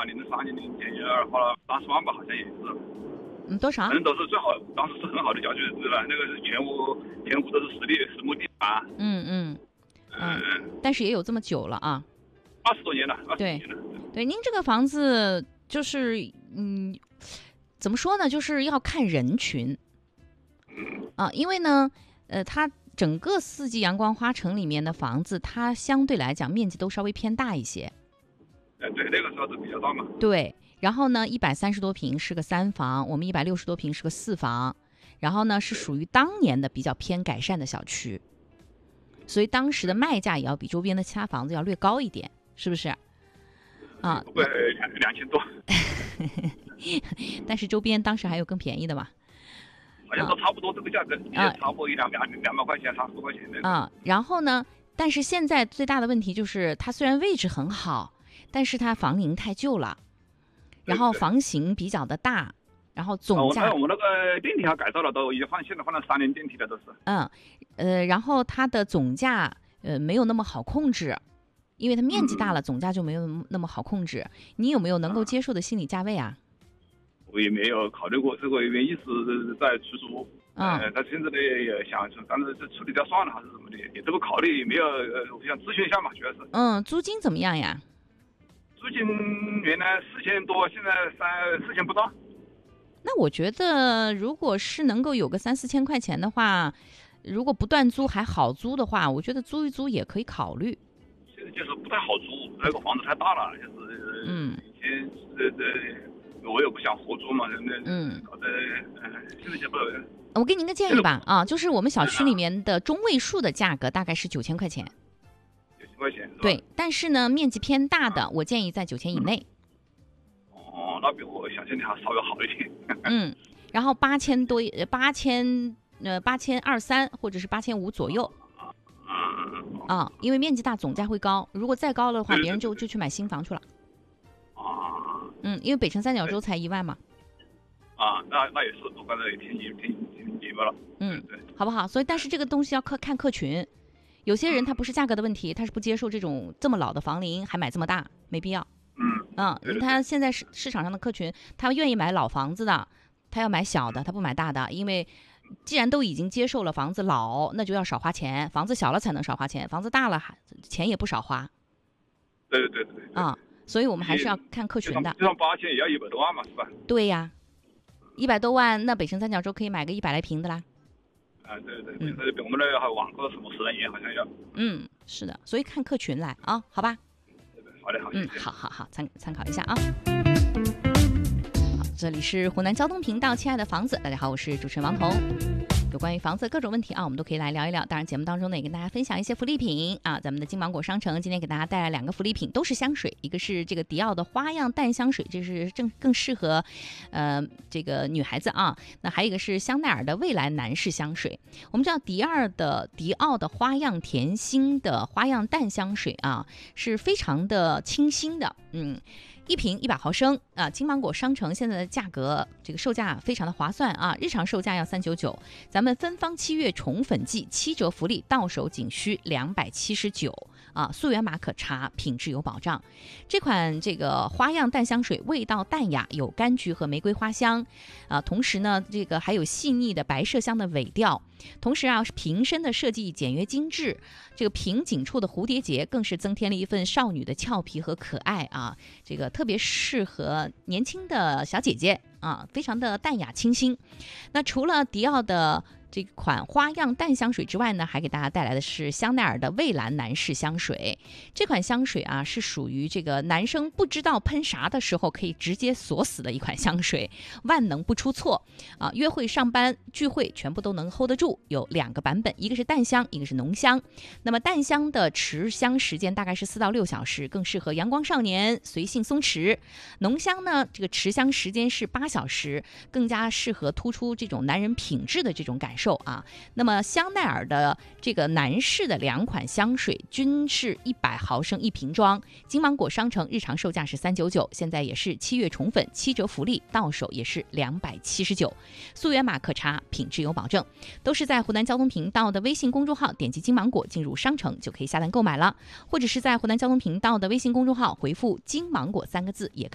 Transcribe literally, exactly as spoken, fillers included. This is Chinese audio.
零三年的建业儿花了八十万吧，好像也是。 嗯，多少？ 反正都是最好，当时是很好的郊区日子了。那个是全屋全屋都是实地实木地板。 嗯嗯嗯，但是也有这么久了啊。 二十多年了，二十多年了。 对，您这个房子就是嗯，怎么说呢？就是要看人群。 嗯。 啊，因为呢，呃，它整个四季阳光花城里面的房子，它相对来讲面积都稍微偏大一些。 呃，对，那个时候是比较大嘛。 对，然后呢，一百三十多平是个三房，我们一百六十多平是个四房，然后呢是属于当年的比较偏改善的小区，所以当时的卖价也要比周边的其他房子要略高一点，是不是？啊， 不会两两千多。 但是周边当时还有更便宜的嘛。 好像都差不多这个价格，啊、也差不多一两两两百块钱，三十多块钱的。 啊，然后呢，但是现在最大的问题就是，它虽然位置很好，但是它房龄太旧了，然后房型比较的大，然后总价。 哦，我们那个电梯还改造了，都已经换现在换了三联电梯了，都是。 嗯，呃，然后它的总价呃没有那么好控制，因为它面积大了，嗯、总价就没有那么好控制。你有没有能够接受的心理价位啊？ 我也没有考虑过这个，因为一直在出租， 嗯、 呃，但是现在呢也想，但是这处理掉算了还是什么的，也这个考虑也没有，呃，我想咨询一下嘛，主要是。 嗯，租金怎么样呀？ 租金原来四千多，现在三四千不到。 那我觉得，如果是能够有个三四千块钱的话，如果不断租还好租的话，我觉得租一租也可以考虑。 现在就是不太好租，那个房子太大了，就是嗯，以前呃呃。我也不想合租嘛，那嗯，搞得呃，现在就不。 我给您个建议吧，啊，就是我们小区里面的中位数的价格大概是九千块钱。 九千块钱。 对，但是呢，面积偏大的，我建议在九千以内。 哦，那比我想象的还稍微好一点。 嗯，然后八千多，八千呃八千二三或者是八千五左右。 嗯。 啊，因为面积大，总价会高。如果再高的话，别人就就去买新房去了。嗯，因为北城三角洲才一万嘛。 啊，那那也是，我刚才也听你听听明白了。 嗯，对，好不好？所以，但是这个东西要看看客群，有些人他不是价格的问题，他是不接受这种这么老的房龄还买这么大，没必要。 嗯嗯，他现在市市场上的客群，他愿意买老房子的，他要买小的，他不买大的，因为既然都已经接受了房子老，那就要少花钱，房子小了才能少花钱，房子大了还钱也不少花。 对对对对。 啊。所以我们还是要看客群的。 就算八千也要一百多万嘛，是吧？ 对呀，一百多万，那北城三角洲可以买个一百来平的啦。 啊，对对，嗯，比我们那还晚个什么十来年，好像要。 嗯，是的，所以看客群来啊，好吧？ 好的，好的。 嗯，好好好，参参考一下啊。好，这里是湖南交通频道，亲爱的房子，大家好，我是主持人王彤。有关于房子各种问题啊，我们都可以来聊一聊。当然，节目当中呢，也跟大家分享一些福利品啊。咱们的金芒果商城今天给大家带来两个福利品，都是香水，一个是这个迪奥的花样淡香水，这是正更适合，呃，这个女孩子啊。那还有一个是香奈儿的未来男士香水。我们知道迪二的迪奥的花样甜心的花样淡香水啊，是非常的清新的，嗯。一瓶一百毫升啊，金芒果商城现在的价格，这个售价非常的划算啊，日常售价要三九九，咱们芬芳七月宠粉季七折福利，到手仅需两百七十九啊，溯源码可查，品质有保障。这款这个花样淡香水味道淡雅，有柑橘和玫瑰花香啊，同时呢，这个还有细腻的白麝香的尾调。同时啊，瓶身的设计简约精致，这个瓶颈处的蝴蝶结更是增添了一份少女的俏皮和可爱啊，这个特别适合年轻的小姐姐啊，非常的淡雅清新。那除了迪奥的这款花样淡香水之外呢，还给大家带来的是香奈儿的蔚蓝男士香水。这款香水啊，是属于这个男生不知道喷啥的时候可以直接锁死的一款香水，万能不出错啊！约会、上班、聚会全部都能 hold 得住。有两个版本，一个是淡香，一个是浓香。那么淡香的持香时间大概是四到六小时，更适合阳光少年，随性松弛。浓香呢，这个持香时间是八小时，更加适合突出这种男人品质的这种感受啊。那么香奈儿的这个男士的两款香水均是一百毫升一瓶装，金芒果商城日常售价是三九九，现在也是七月宠粉七折福利，到手也是两百七十九，溯源码可查，品质有保证。都是在湖南交通频道的微信公众号点击金芒果进入商城就可以下单购买了，或者是在湖南交通频道的微信公众号回复金芒果三个字也可以